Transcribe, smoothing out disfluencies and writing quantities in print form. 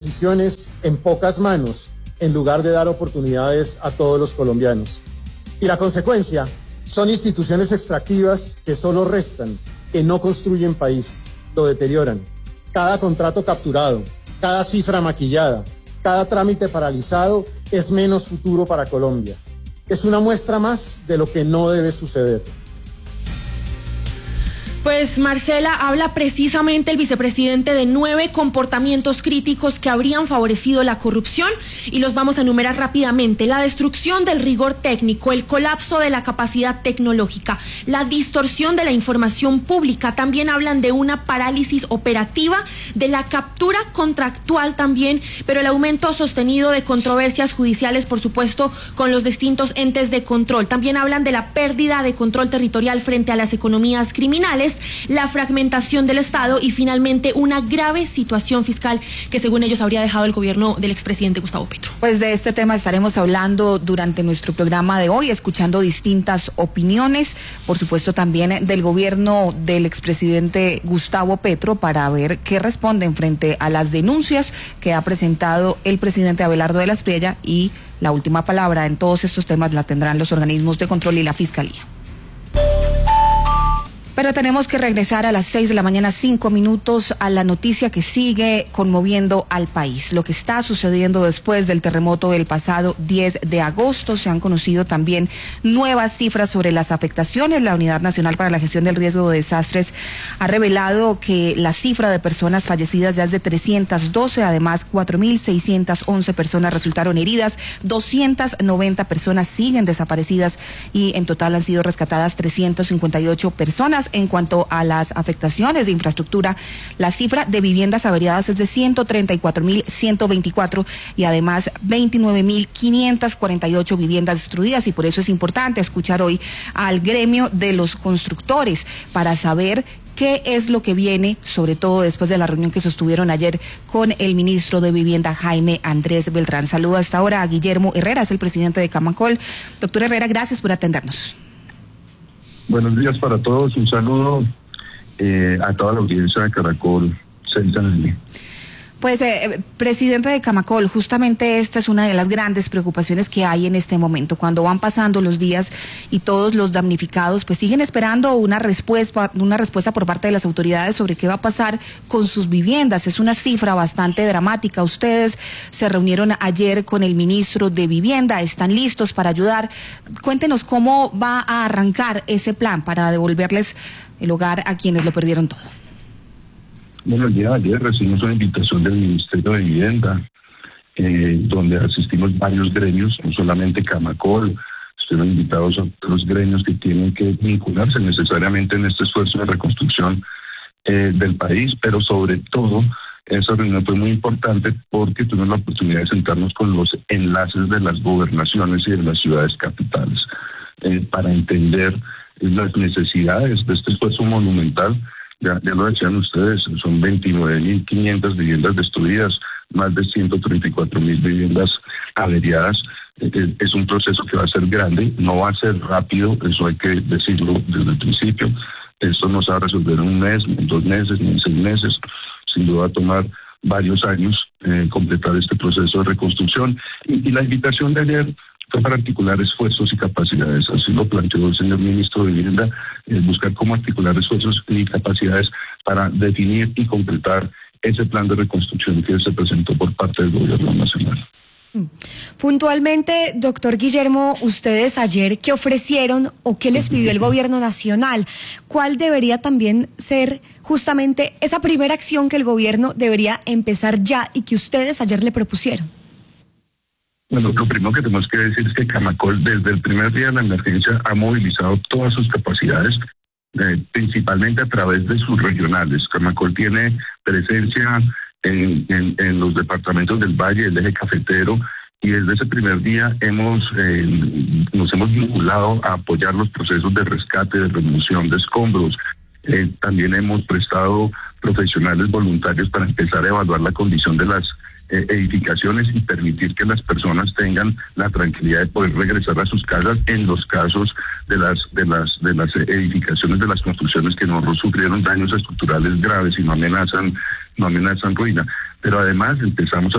decisiones en pocas manos en lugar de dar oportunidades a todos los colombianos. Y la consecuencia son instituciones extractivas que solo restan, que no construyen país, lo deterioran. Cada contrato capturado, cada cifra maquillada, cada trámite paralizado es menos futuro para Colombia. Es una muestra más de lo que no debe suceder. Pues Marcela, habla precisamente el vicepresidente de 9 comportamientos críticos que habrían favorecido la corrupción y los vamos a enumerar rápidamente. La destrucción del rigor técnico, el colapso de la capacidad tecnológica, la distorsión de la información pública. También hablan de una parálisis operativa, de la captura contractual también, pero el aumento sostenido de controversias judiciales, por supuesto, con los distintos entes de control. También hablan de la pérdida de control territorial frente a las economías criminales, la fragmentación del Estado y finalmente una grave situación fiscal que según ellos habría dejado el gobierno del expresidente Gustavo Petro. Pues de este tema estaremos hablando durante nuestro programa de hoy, escuchando distintas opiniones, por supuesto también del gobierno del expresidente Gustavo Petro, para ver qué responden frente a las denuncias que ha presentado el presidente Abelardo de la Espriella, y la última palabra en todos estos temas la tendrán los organismos de control y la Fiscalía. Pero tenemos que regresar a las 6 de la mañana, 5 minutos, a la noticia que sigue conmoviendo al país. Lo que está sucediendo después del terremoto del pasado 10 de agosto. Se han conocido también nuevas cifras sobre las afectaciones. La Unidad Nacional para la Gestión del Riesgo de Desastres ha revelado que la cifra de personas fallecidas ya es de 312. Además, 4.611 personas resultaron heridas. 290 personas siguen desaparecidas y en total han sido rescatadas 358 personas. En cuanto a las afectaciones de infraestructura, la cifra de viviendas averiadas es de 134.124 y además 29.548 viviendas destruidas, y por eso es importante escuchar hoy al gremio de los constructores para saber qué es lo que viene, sobre todo después de la reunión que sostuvieron ayer con el ministro de Vivienda, Jaime Andrés Beltrán. Saludo a esta hora a Guillermo Herrera, es el presidente de Camacol. Doctor Herrera, gracias por atendernos. Buenos días para todos, un saludo a toda la audiencia de Caracol 6 en día. Pues, presidente de Camacol, justamente esta es una de las grandes preocupaciones que hay en este momento. Cuando van pasando los días y todos los damnificados pues siguen esperando una respuesta por parte de las autoridades sobre qué va a pasar con sus viviendas. Es una cifra bastante dramática. Ustedes se reunieron ayer con el ministro de Vivienda, están listos para ayudar. Cuéntenos cómo va a arrancar ese plan para devolverles el hogar a quienes lo perdieron todo. Bueno, el día de ayer recibimos una invitación del Ministerio de Vivienda, donde asistimos varios gremios, no solamente Camacol, estuvieron invitados a otros gremios que tienen que vincularse necesariamente en este esfuerzo de reconstrucción del país, pero sobre todo esa reunión fue muy importante porque tuvimos la oportunidad de sentarnos con los enlaces de las gobernaciones y de las ciudades capitales para entender las necesidades de este esfuerzo monumental. Ya lo decían ustedes, son 29.500 viviendas destruidas, más de 134.000 viviendas averiadas. Es un proceso que va a ser grande, no va a ser rápido, eso hay que decirlo desde el principio. Esto no se va a resolver en un mes, ni en 2 meses, ni en 6 meses. Sin duda va a tomar varios años completar este proceso de reconstrucción. Y la invitación de ayer fue para articular esfuerzos y capacidades. Así lo planteó el señor ministro de Vivienda, buscar cómo articular esfuerzos y capacidades para definir y completar ese plan de reconstrucción que se presentó por parte del gobierno nacional. Puntualmente, doctor Guillermo, ustedes ayer, ¿qué ofrecieron o qué les pidió el gobierno nacional? ¿Cuál debería también ser justamente esa primera acción que el gobierno debería empezar ya y que ustedes ayer le propusieron? Bueno, lo primero que tenemos que decir es que Camacol desde el primer día de la emergencia ha movilizado todas sus capacidades, principalmente a través de sus regionales. Camacol tiene presencia en los departamentos del Valle, del Eje Cafetero, y desde ese primer día nos hemos vinculado a apoyar los procesos de rescate, de remoción de escombros. También hemos prestado profesionales voluntarios para empezar a evaluar la condición de las edificaciones y permitir que las personas tengan la tranquilidad de poder regresar a sus casas en los casos de las edificaciones, de las construcciones que no sufrieron daños estructurales graves y no amenazan ruina. Pero además empezamos a